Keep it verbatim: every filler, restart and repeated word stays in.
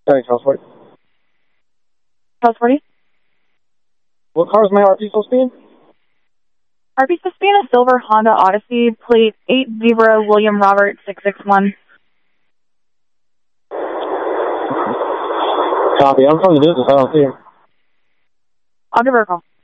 Thanks, Charles forty. Charles forty? What car is my R P supposed to be in? R P supposed to be in a silver Honda Odyssey, plate eight zero William Robert six six one. Copy. I'm from the business. I don't see him. I'll give her a call.